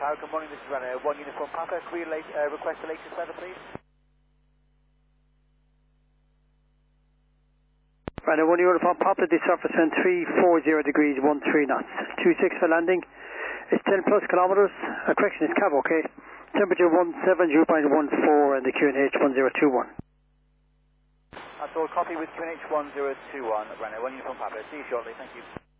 Tower. Good morning, this is Runner 1 Uniform Papa. Could we request the latest weather, please? Runner 1 Uniform Papa, the surface wind 340 degrees, 13 knots. 26 for landing. It's 10 plus kilometers. Correction is Cav, okay? Temperature 170.14 and the QNH 1021. That's all. Copy with QNH 1021. Runner 1 Uniform Papa. See you shortly. Thank you.